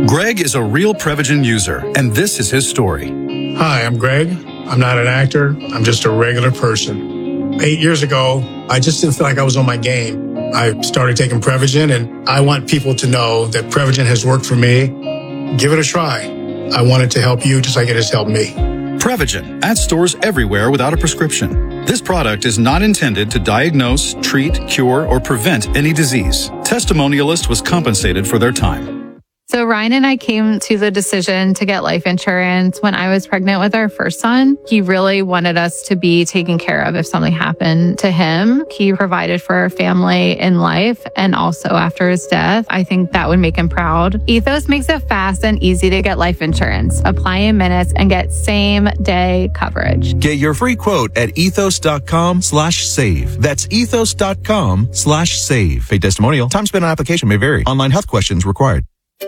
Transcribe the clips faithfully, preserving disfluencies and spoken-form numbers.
Greg is a real Prevagen user, and this is his story. Hi, I'm Greg. I'm not an actor. I'm just a regular person. Eight years ago, I just didn't feel like I was on my game. I started taking Prevagen, and I want people to know that Prevagen has worked for me. Give it a try. I want it to help you just like it has helped me. Prevagen, at stores everywhere without a prescription. This product is not intended to diagnose, treat, cure, or prevent any disease. Testimonialist was compensated for their time. So Ryan and I came to the decision to get life insurance when I was pregnant with our first son. He really wanted us to be taken care of if something happened to him. He provided for our family in life and also after his death. I think that would make him proud. Ethos makes it fast and easy to get life insurance. Apply in minutes and get same day coverage. Get your free quote at ethos.com slash save. That's ethos.com slash save. Paid testimonial. Time spent on application may vary. Online health questions required.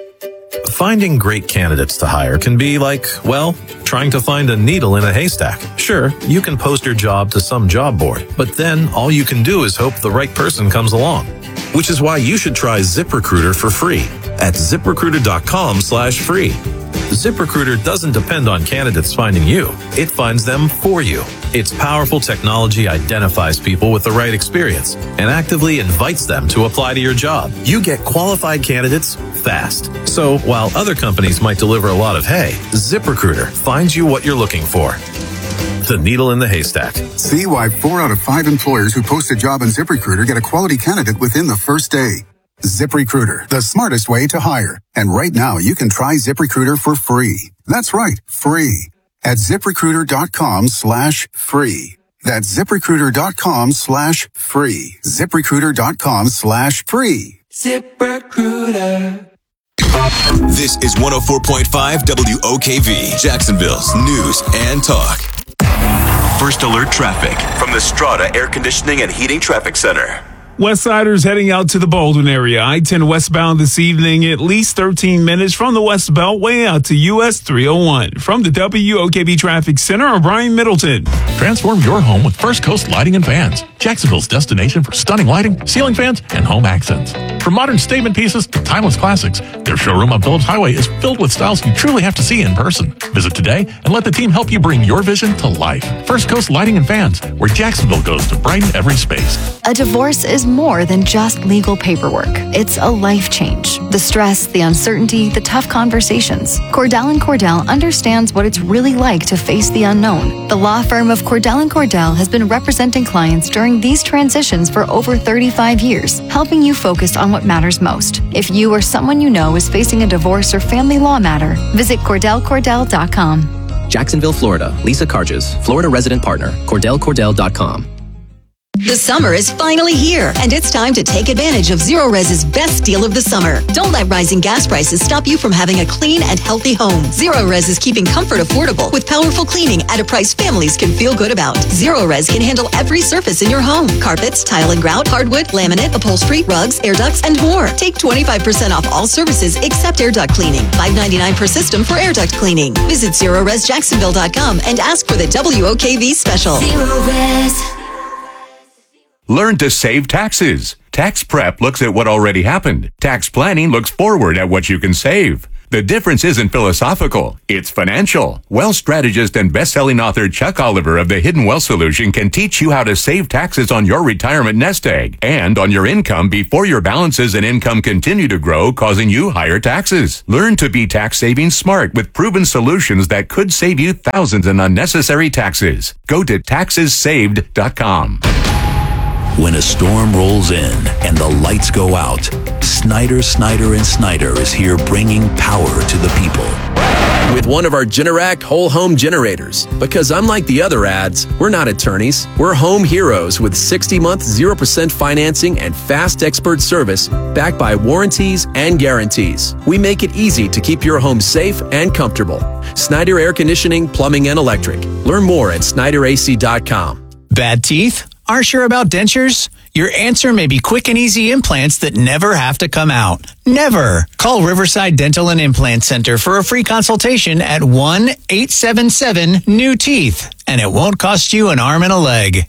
Finding great candidates to hire can be like, well, trying to find a needle in a haystack. Sure, you can post your job to some job board, but then all you can do is hope the right person comes along. Which is why you should try ZipRecruiter for free at ziprecruiter.com slash free. ZipRecruiter doesn't depend on candidates finding you. It finds them for you. Its powerful technology identifies people with the right experience and actively invites them to apply to your job. You get qualified candidates fast. So while other companies might deliver a lot of hay, ZipRecruiter finds you what you're looking for. The needle in the haystack. See why four out of five employers who post a job on ZipRecruiter get a quality candidate within the first day. ZipRecruiter, the smartest way to hire. And right now, you can try ZipRecruiter for free. That's right, free. At ZipRecruiter.com slash free. That's ZipRecruiter.com slash free. ZipRecruiter.com slash free. ZipRecruiter. This is one oh four point five W O K V, Jacksonville's news and talk. First alert traffic from the Strata Air Conditioning and Heating Traffic Center. Westsiders heading out to the Baldwin area. I ten westbound this evening, at least thirteen minutes from the West Beltway out to U S three oh one. From the W O K B Traffic Center, I'm Brian Middleton. Transform your home with First Coast Lighting and Fans, Jacksonville's destination for stunning lighting, ceiling fans, and home accents. From modern statement pieces to timeless classics, their showroom on Phillips Highway is filled with styles you truly have to see in person. Visit today and let the team help you bring your vision to life. First Coast Lighting and Fans, where Jacksonville goes to brighten every space. A divorce is more than just legal paperwork. It's a life change. The stress, the uncertainty, the tough conversations. Cordell and Cordell understands what it's really like to face the unknown. The law firm of Cordell and Cordell has been representing clients during these transitions for over thirty-five years, helping you focus on what matters most. If you or someone you know is facing a divorce or family law matter, visit Cordell Cordell dot com. Jacksonville, Florida. Lisa Carges, Florida resident partner. Cordell Cordell dot com. The summer is finally here, and it's time to take advantage of Zerorez's best deal of the summer. Don't let rising gas prices stop you from having a clean and healthy home. Zerorez is keeping comfort affordable with powerful cleaning at a price families can feel good about. Zerorez can handle every surface in your home. Carpets, tile and grout, hardwood, laminate, upholstery, rugs, air ducts, and more. Take twenty-five percent off all services except air duct cleaning. five ninety-nine per system for air duct cleaning. Visit Zerorez Jacksonville dot com and ask for the W O K V special. Zerorez. Learn to save taxes. Tax prep looks at what already happened. Tax planning looks forward at what you can save. The difference isn't philosophical, it's financial. Wealth strategist and best-selling author Chuck Oliver of The Hidden Wealth Solution can teach you how to save taxes on your retirement nest egg and on your income before your balances and income continue to grow, causing you higher taxes. Learn to be tax-saving smart with proven solutions that could save you thousands in unnecessary taxes. Go to taxes saved dot com. When a storm rolls in and the lights go out, Snyder, Snyder and Snyder is here bringing power to the people. With one of our Generac whole home generators. Because unlike the other ads, we're not attorneys. We're home heroes with sixty month zero percent financing and fast expert service backed by warranties and guarantees. We make it easy to keep your home safe and comfortable. Snyder Air Conditioning, Plumbing and Electric. Learn more at Snyder A C dot com. Bad teeth? Aren't sure about dentures? Your answer may be quick and easy implants that never have to come out. Never. Call Riverside Dental and Implant Center for a free consultation at one eight seven seven new teeth, and it won't cost you an arm and a leg.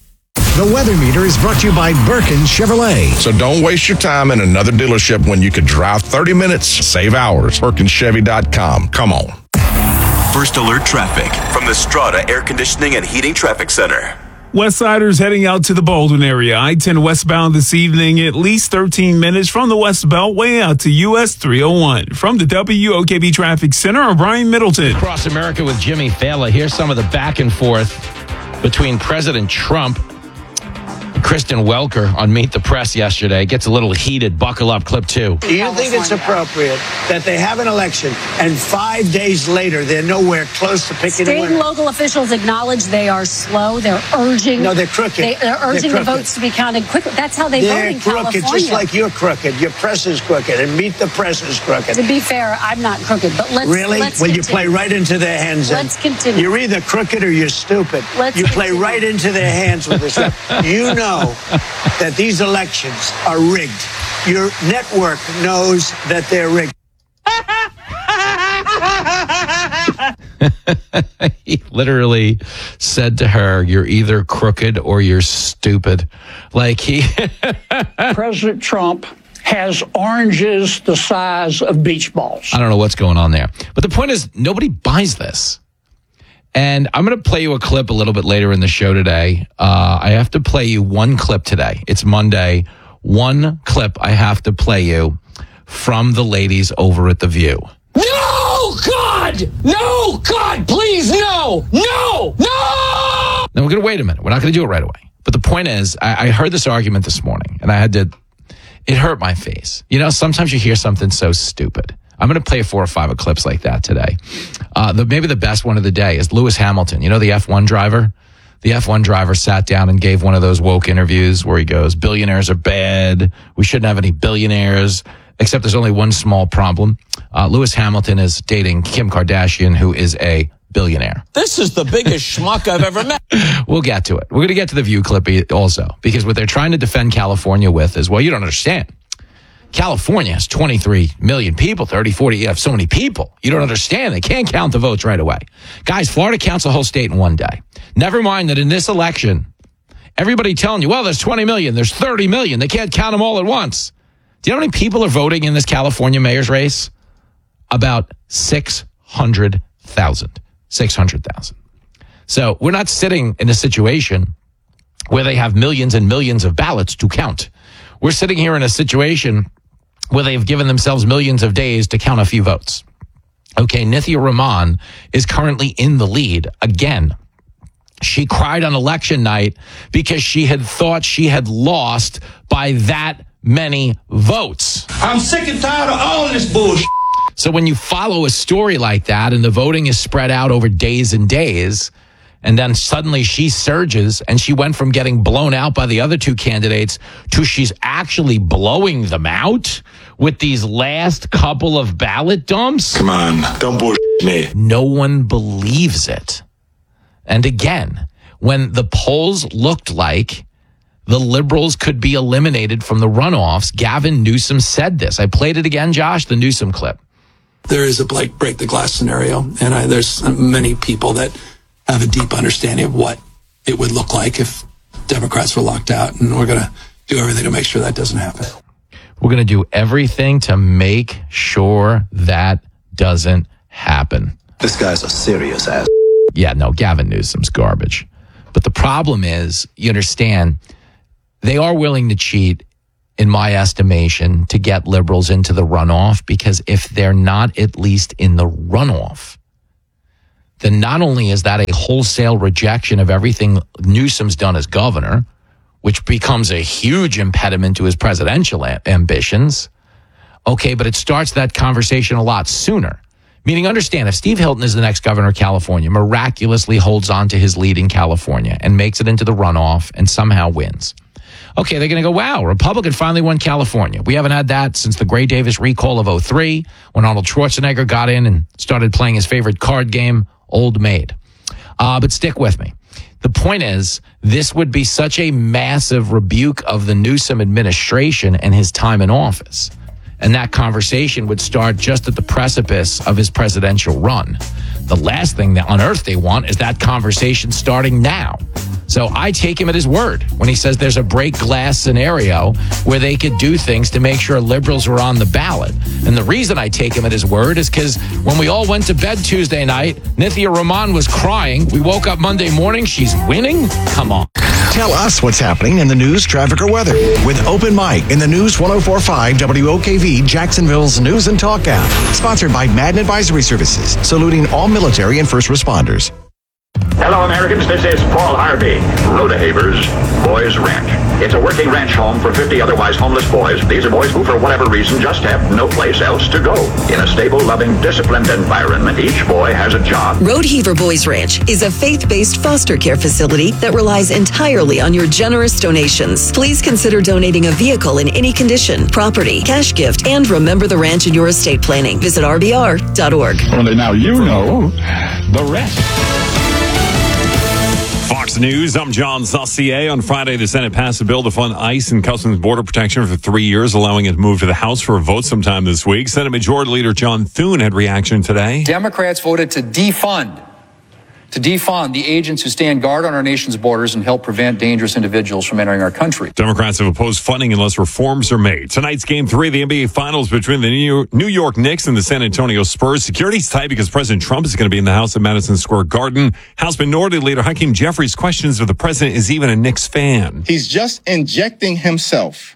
The Weather Meter is brought to you by Birkin Chevrolet. So don't waste your time in another dealership when you could drive thirty minutes, save hours. Birkin Chevy dot com. Come on. First Alert Traffic from the Strata Air Conditioning and Heating Traffic Center. Westsiders heading out to the Baldwin area. I ten westbound this evening, at least thirteen minutes from the West Beltway out to U S three oh one. From the W O K B Traffic Center, I'm Brian Middleton. Across America with Jimmy Fallon. Here's some of the back and forth between President Trump and Kristen Welker on Meet the Press yesterday. Gets a little heated. Buckle up, clip two. Do you think it's appropriate that they have an election and five days later they're nowhere close to picking State a winner? and local officials acknowledge they are slow. They're urging. No, they're crooked. They, they're urging They're the crooked. votes to be counted quickly. That's how they They're vote in crooked, California. just like you're crooked. Your press is crooked, and Meet the Press is crooked. To be fair, I'm not crooked, but let's Really? Let's well, you continue. play right into their hands. then. Let's continue. You're either crooked or you're stupid. Let's you play continue. right into their hands with this. You know that these elections are rigged. Your network knows that they're rigged. He literally said to her, "You're either crooked or you're stupid." Like he. President Trump has oranges the size of beach balls. I don't know what's going on there. But the point is, nobody buys this. And I'm going to play you a clip a little bit later in the show today. Uh, I have to play you one clip today. It's Monday. One clip I have to play you from the ladies over at The View. No, God! No, God, please, no! No! No! Now, we're going to wait a minute. We're not going to do it right away. But the point is, I, I heard this argument this morning, and I had to, it hurt my face. You know, sometimes you hear something so stupid. I'm going to play four or five of clips like that today. Uh, the, maybe the best one of the day is Lewis Hamilton. You know, the F one driver? The F one driver sat down and gave one of those woke interviews where he goes, billionaires are bad. We shouldn't have any billionaires, except there's only one small problem. Uh, Lewis Hamilton is dating Kim Kardashian, who is a billionaire. This is the biggest schmuck I've ever met. We'll get to it. We're going to get to the View clip also, because what they're trying to defend California with is, well, you don't understand. California has twenty-three million people, thirty, forty, you have so many people. You don't understand. They can't count the votes right away. Guys, Florida counts the whole state in one day. Never mind that in this election, everybody telling you, well, there's twenty million, there's thirty million. They can't count them all at once. Do you know how many people are voting in this California mayor's race? About six hundred thousand. six hundred thousand. So we're not sitting in a situation where they have millions and millions of ballots to count. We're sitting here in a situation where they've given themselves millions of days to count a few votes. Okay, Nithya Rahman is currently in the lead again. She cried on election night because she had thought she had lost by that many votes. I'm sick and tired of all this bullshit. So when you follow a story like that and the voting is spread out over days and days, and then suddenly she surges and she went from getting blown out by the other two candidates to she's actually blowing them out with these last couple of ballot dumps. Come on, don't bullshit me. No one believes it. And again, when the polls looked like the liberals could be eliminated from the runoffs, Gavin Newsom said this. I played it again, Josh, the Newsom clip. There is a like break the glass scenario, and I, there's many people that have a deep understanding of what it would look like if Democrats were locked out, and we're going to do everything to make sure that doesn't happen. We're going to do everything to make sure that doesn't happen. This guy's a serious ass. Yeah, no, Gavin Newsom's garbage. But the problem is, you understand, they are willing to cheat, in my estimation, to get liberals into the runoff, because if they're not at least in the runoff, then not only is that a wholesale rejection of everything Newsom's done as governor, which becomes a huge impediment to his presidential a- ambitions, okay, but it starts that conversation a lot sooner. Meaning, understand, if Steve Hilton is the next governor of California, miraculously holds on to his lead in California and makes it into the runoff and somehow wins, okay, they're going to go, wow, Republican finally won California. We haven't had that since the Gray Davis recall of oh three, when Arnold Schwarzenegger got in and started playing his favorite card game, Old Maid. Uh, but stick with me. The point is, this would be such a massive rebuke of the Newsom administration and his time in office. And that conversation would start just at the precipice of his presidential run. The last thing that on earth they want is that conversation starting now. So I take him at his word when he says there's a break glass scenario where they could do things to make sure liberals were on the ballot. And the reason I take him at his word is because when we all went to bed Tuesday night, Nithya Raman was crying. We woke up Monday morning. She's winning? Come on. Tell us what's happening in the news, traffic, or weather with Open Mic in the News one oh four point five W O K V, Jacksonville's News and Talk app. Sponsored by Madden Advisory Services, saluting all military and first responders. Hello, Americans. This is Paul Harvey. Rodehaver's Boys Ranch. It's a working ranch home for fifty otherwise homeless boys. These are boys who, for whatever reason, just have no place else to go. In a stable, loving, disciplined environment, each boy has a job. Rodeheaver Boys Ranch is a faith-based foster care facility that relies entirely on your generous donations. Please consider donating a vehicle in any condition, property, cash gift, and remember the ranch in your estate planning. Visit R B R dot org. Only now you know the rest. Fox News, I'm John Saucier. On Friday, the Senate passed a bill to fund ICE and Customs Border Protection for three years, allowing it to move to the House for a vote sometime this week. Senate Majority Leader John Thune had reaction today. Democrats voted to defund, to defund the agents who stand guard on our nation's borders and help prevent dangerous individuals from entering our country. Democrats have opposed funding unless reforms are made. Tonight's Game three of the N B A Finals between the New York Knicks and the San Antonio Spurs. Security's tight because President Trump is going to be in the House at Madison Square Garden. House Minority Leader Hakeem Jeffries questions if the president is even a Knicks fan. He's just injecting himself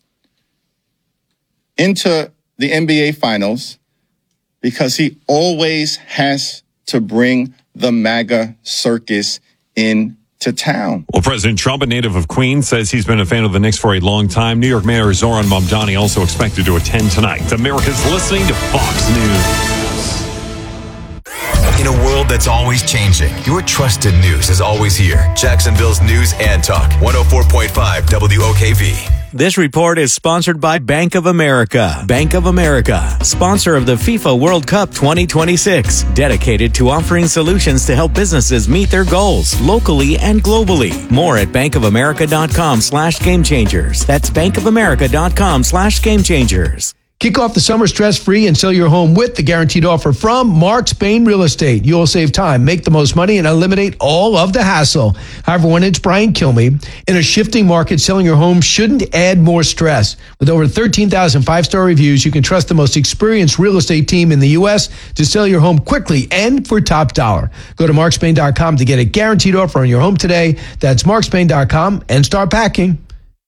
into the N B A Finals because he always has to bring the MAGA circus into town. Well, President Trump, a native of Queens, says he's been a fan of the Knicks for a long time. New York Mayor Zoran Mamdani also expected to attend tonight. America's listening to Fox News. In a world that's always changing, your trusted news is always here. Jacksonville's News and Talk, one oh four point five W O K V. This report is sponsored by Bank of America. Bank of America, sponsor of the FIFA World Cup twenty twenty-six, dedicated to offering solutions to help businesses meet their goals locally and globally. More at bankofamerica.com slash game changers. That's bankofamerica.com slash game changers. Kick off the summer stress-free and sell your home with the guaranteed offer from Mark Spain Real Estate. You'll save time, make the most money, and eliminate all of the hassle. However, when it's Brian Kilmeade, in a shifting market, selling your home shouldn't add more stress. With over thirteen thousand five-star reviews, you can trust the most experienced real estate team in the U S to sell your home quickly and for top dollar. Go to mark spain dot com to get a guaranteed offer on your home today. That's mark spain dot com and start packing.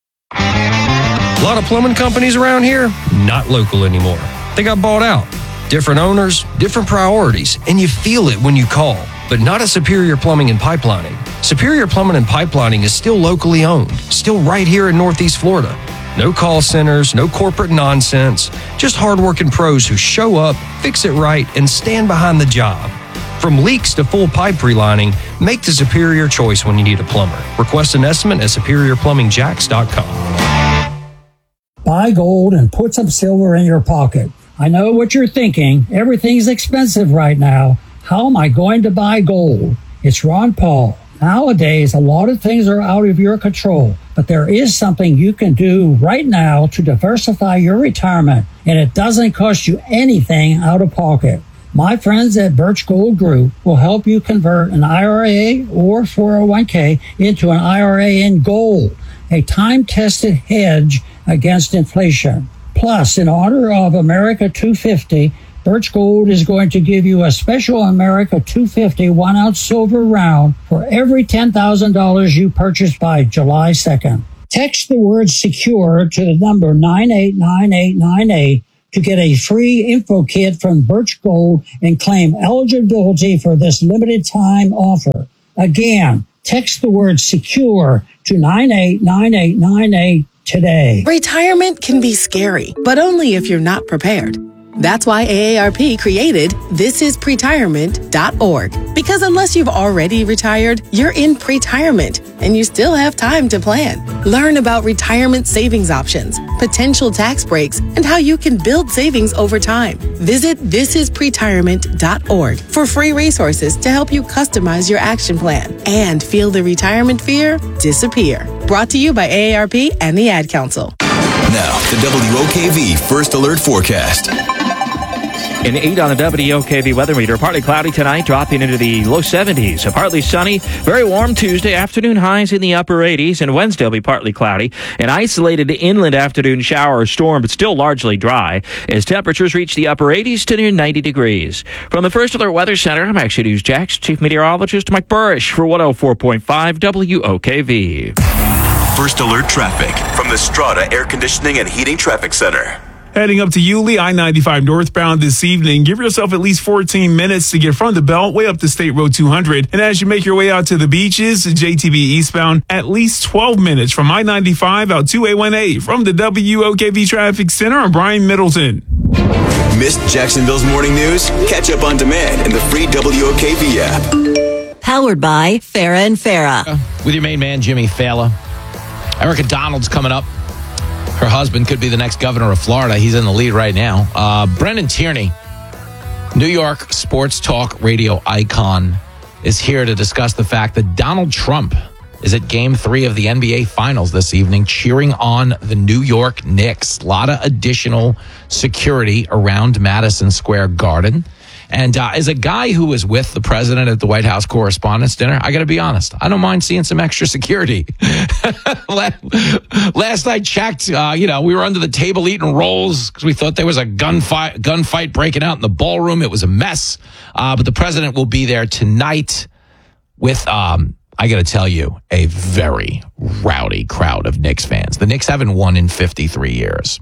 A lot of plumbing companies around here, not local anymore. They got bought out. Different owners, different priorities, and you feel it when you call. But not at Superior Plumbing and Pipelining. Superior Plumbing and Pipelining is still locally owned, still right here in Northeast Florida. No call centers, no corporate nonsense, just hardworking pros who show up, fix it right, and stand behind the job. From leaks to full pipe relining, make the superior choice when you need a plumber. Request an estimate at superior plumbing jacks dot com. Buy gold and put some silver in your pocket. I know what you're thinking. Everything's expensive right now. How am I going to buy gold? It's Ron Paul. Nowadays, a lot of things are out of your control, but there is something you can do right now to diversify your retirement, and it doesn't cost you anything out of pocket. My friends at Birch Gold Group will help you convert an I R A or four oh one k into an I R A in gold, a time-tested hedge against inflation. Plus, in honor of America two fifty, Birch Gold is going to give you a special America two fifty one-ounce silver round for every ten thousand dollars you purchase by July second. Text the word SECURE to the number nine eight nine eight nine eight to get a free info kit from Birch Gold and claim eligibility for this limited time offer. Again, text the word SECURE to nine eight nine eight nine eight today. Retirement can be scary, but only if you're not prepared. That's why A A R P created this is pretirement dot org. Because unless you've already retired, you're in pretirement and you still have time to plan. Learn about retirement savings options, potential tax breaks, and how you can build savings over time. Visit this is pretirement dot org for free resources to help you customize your action plan and feel the retirement fear disappear. Brought to you by A A R P and the Ad Council. Now, the W O K V First Alert Forecast. An eight on the W O K V weather meter. Partly cloudy tonight, dropping into the low seventies. A partly sunny, very warm Tuesday. Afternoon highs in the upper eighties. And Wednesday will be partly cloudy. An isolated inland afternoon shower or storm, but still largely dry, as temperatures reach the upper eighties to near ninety degrees. From the First Alert Weather Center, I'm Action News Jax Chief Meteorologist Mike Burrish for one oh four point five W O K V. First Alert Traffic from the Strata Air Conditioning and Heating Traffic Center. Heading up to Yulee, I ninety-five northbound this evening. Give yourself at least fourteen minutes to get from the Beltway up to State Road two hundred. And as you make your way out to the beaches, J T B eastbound, at least twelve minutes from I ninety-five out to A one A. From the W O K V Traffic Center, I'm Brian Middleton. Missed Jacksonville's morning news? Catch up on demand in the free W O K V app. Powered by Farah and Farah. With your main man, Jimmy Fallon. Erica Donald's coming up. Her husband could be the next governor of Florida. He's in the lead right now. Uh, Brendan Tierney, New York sports talk radio icon, is here to discuss the fact that Donald Trump is at game three of the N B A Finals this evening, cheering on the New York Knicks. A lot of additional security around Madison Square Garden. And uh, as a guy who was with the president at the White House Correspondents' Dinner, I got to be honest, I don't mind seeing some extra security. Last I checked, uh, you know, we were under the table eating rolls because we thought there was a gunfight, gunfight breaking out in the ballroom. It was a mess. Uh, but the president will be there tonight with, um, I got to tell you, a very rowdy crowd of Knicks fans. The Knicks haven't won in fifty-three years.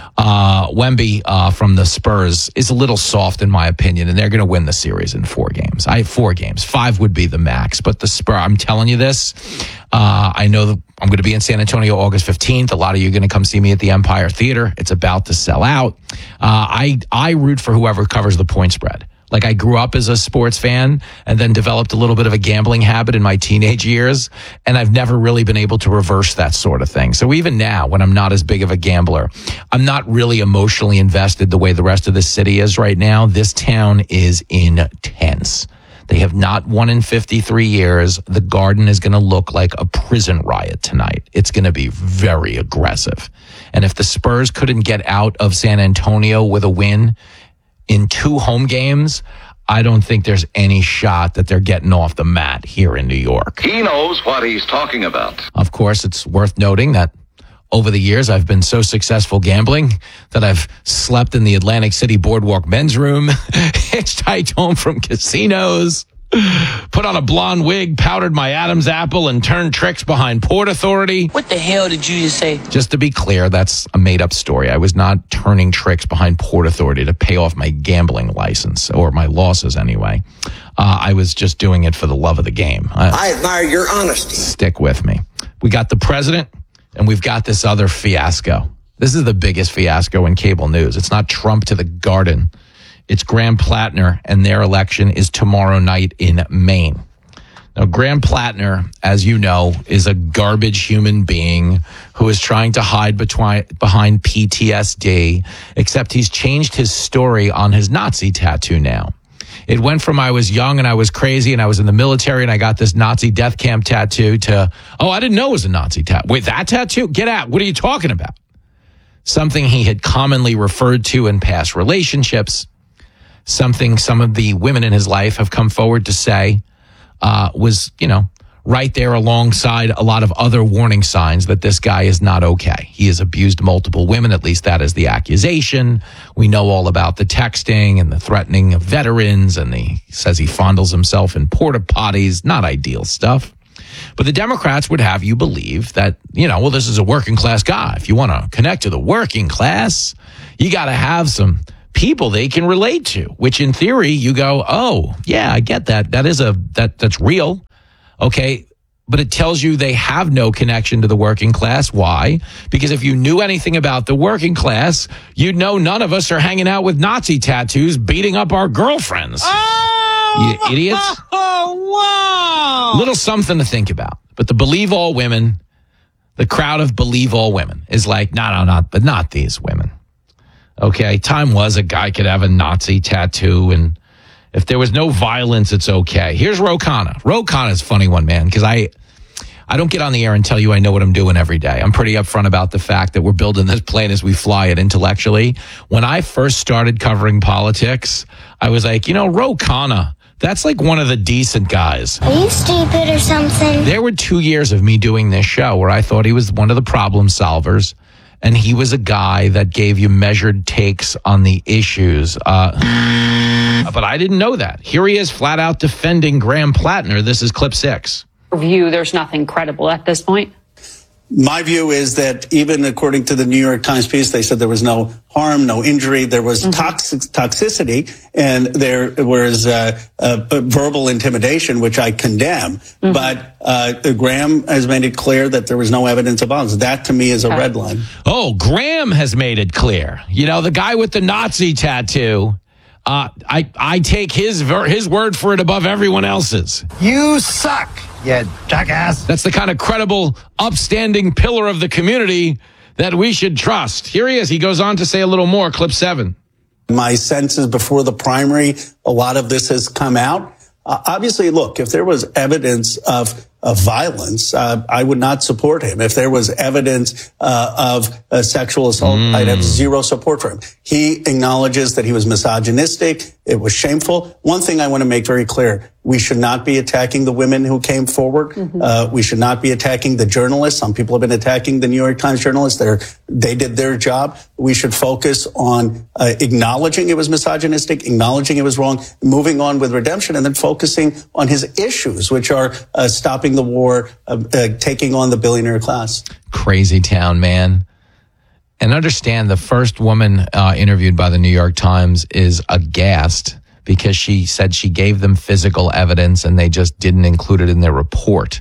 Uh, Wemby uh, from the Spurs is a little soft in my opinion, and they're going to win the series in four games. I have four games. Five would be the max, but the Spurs, I'm telling you this, uh, I know that I'm going to be in San Antonio August fifteenth. A lot of you are going to come see me at the Empire Theater. It's about to sell out. Uh, I, I root for whoever covers the point spread. Like, I grew up as a sports fan and then developed a little bit of a gambling habit in my teenage years. And I've never really been able to reverse that sort of thing. So even now, when I'm not as big of a gambler, I'm not really emotionally invested the way the rest of the city is right now. This town is intense. They have not won in fifty-three years. The Garden is going to look like a prison riot tonight. It's going to be very aggressive. And if the Spurs couldn't get out of San Antonio with a win in two home games, I don't think there's any shot that they're getting off the mat here in New York. He knows what he's talking about. Of course, it's worth noting that over the years, I've been so successful gambling that I've slept in the Atlantic City Boardwalk men's room, hitchhiked home from casinos, put on a blonde wig, powdered my Adam's apple, and turned tricks behind Port Authority. What the hell did you just say? Just to be clear, that's a made-up story. I was not turning tricks behind Port Authority to pay off my gambling license, or my losses anyway. Uh, I was just doing it for the love of the game. I, I admire your honesty. Stick with me. We got the president, and we've got this other fiasco. This is the biggest fiasco in cable news. It's not Trump to the Garden. It's Graham Plattner, and their election is tomorrow night in Maine. Now, Graham Plattner, as you know, is a garbage human being who is trying to hide between, behind P T S D, except he's changed his story on his Nazi tattoo now. It went from I was young and I was crazy and I was in the military and I got this Nazi death camp tattoo to, oh, I didn't know it was a Nazi tattoo. Wait, that tattoo? Get out. What are you talking about? Something he had commonly referred to in past relationships. Something some of the women in his life have come forward to say uh, was, you know, right there alongside a lot of other warning signs that this guy is not okay. He has abused multiple women, at least that is the accusation. We know all about the texting and the threatening of veterans, and he says he fondles himself in porta potties. Not ideal stuff. But the Democrats would have you believe that, you know, well, this is a working class guy. If you want to connect to the working class, you got to have some people they can relate to, which in theory you go, oh, yeah, I get that. That is a, that that's real. Okay. But it tells you they have no connection to the working class. Why? Because if you knew anything about the working class, you'd know none of us are hanging out with Nazi tattoos, beating up our girlfriends. Oh, you idiots. Oh, wow. Little something to think about. But the Believe All Women, the crowd of Believe All Women is like, no, no, not, but not these women. Okay, time was a guy could have a Nazi tattoo, and if there was no violence, it's okay. Here's Ro Khanna. Ro Khanna is a funny one, man, because I, I don't get on the air and tell you I know what I'm doing every day. I'm pretty upfront about the fact that we're building this plane as we fly it intellectually. When I first started covering politics, I was like, you know, Ro Khanna, that's like one of the decent guys. Are you stupid or something? There were two years of me doing this show where I thought he was one of the problem solvers, and he was a guy that gave you measured takes on the issues. Uh, but I didn't know that. Here he is flat out defending Graham Plattner. This is clip six. View, there's nothing credible at this point. My view is that even according to the New York Times piece, they said there was no harm, no injury. There was mm-hmm. toxic, toxicity, and there was uh, uh, verbal intimidation, which I condemn. Mm-hmm. But uh, Graham has made it clear that there was no evidence of violence. That, to me, is a okay. red line. Oh, Graham has made it clear. You know, the guy with the Nazi tattoo, uh, I, I take his, ver- his word for it above everyone else's. You suck. Yeah, jackass. That's the kind of credible, upstanding pillar of the community that we should trust. Here he is. He goes on to say a little more. Clip seven. My sense is before the primary, a lot of this has come out. Uh, obviously, look, if there was evidence of, of violence, uh, I would not support him. If there was evidence uh, of uh, sexual assault, mm. I'd have zero support for him. He acknowledges that he was misogynistic. It was shameful. One thing I want to make very clear, we should not be attacking the women who came forward. Mm-hmm. Uh, we should not be attacking the journalists. Some people have been attacking the New York Times journalists. They're, they did their job. We should focus on uh, acknowledging it was misogynistic, acknowledging it was wrong, moving on with redemption, and then focusing on his issues, which are uh, stopping the war, uh, uh, taking on the billionaire class. Crazy town, man. And understand, the first woman uh, interviewed by the New York Times is aghast because she said she gave them physical evidence and they just didn't include it in their report.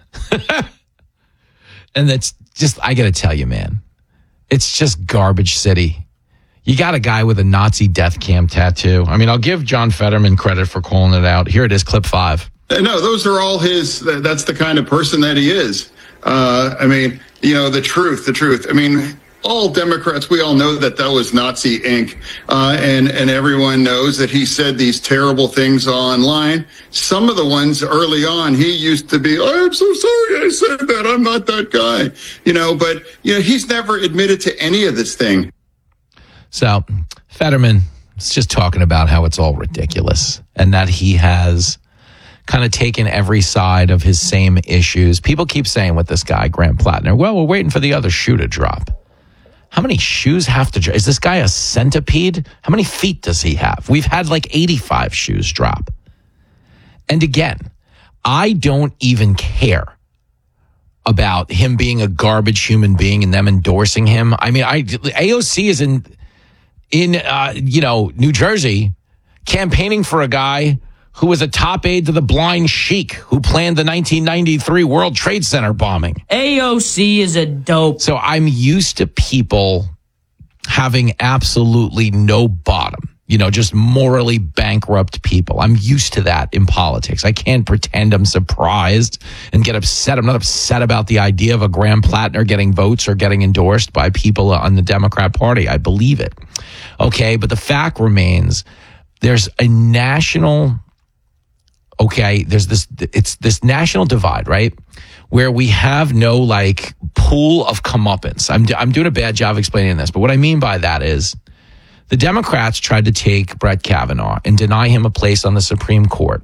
And that's just, I got to tell you, man, it's just garbage city. You got a guy with a Nazi death camp tattoo. I mean, I'll give John Fetterman credit for calling it out. Here it is, clip five. No, those are all his, that's the kind of person that he is. Uh, I mean, you know, the truth, the truth. I mean, all Democrats, we all know that that was Nazi Incorporated. Uh, and, and everyone knows that he said these terrible things online. Some of the ones early on, he used to be, oh, I'm so sorry I said that. I'm not that guy. You know, but, you know, he's never admitted to any of this thing. So Fetterman is just talking about how it's all ridiculous and that he has kind of taken every side of his same issues. People keep saying with this guy, Graham Plattner, well, we're waiting for the other shoe to drop. How many shoes have to drop? Is this guy a centipede? How many feet does he have? We've had like eighty-five shoes drop. And again, I don't even care about him being a garbage human being and them endorsing him. I mean, I A O C is in, in uh, you know, New Jersey campaigning for a guy who was a top aide to the blind sheik who planned the nineteen ninety-three World Trade Center bombing. A O C is a dope. So I'm used to people having absolutely no bottom, you know, just morally bankrupt people. I'm used to that in politics. I can't pretend I'm surprised and get upset. I'm not upset about the idea of a Graham Plattner getting votes or getting endorsed by people on the Democrat Party. I believe it. Okay, but the fact remains there's a national... Okay, there's this, it's this national divide, right? Where we have no like pool of comeuppance. I'm, I'm doing a bad job explaining this, but what I mean by that is the Democrats tried to take Brett Kavanaugh and deny him a place on the Supreme Court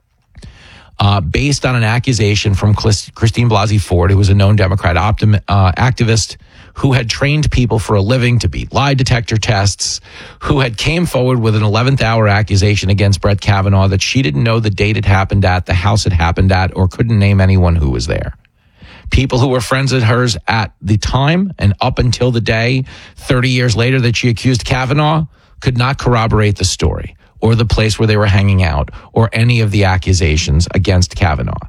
uh, based on an accusation from Christine Blasey Ford, who was a known Democrat optim- uh, activist who had trained people for a living to beat lie detector tests, who had came forward with an eleventh hour accusation against Brett Kavanaugh that she didn't know the date it happened at, the house it happened at, or couldn't name anyone who was there. People who were friends of hers at the time and up until the day, thirty years later, that she accused Kavanaugh could not corroborate the story or the place where they were hanging out or any of the accusations against Kavanaugh.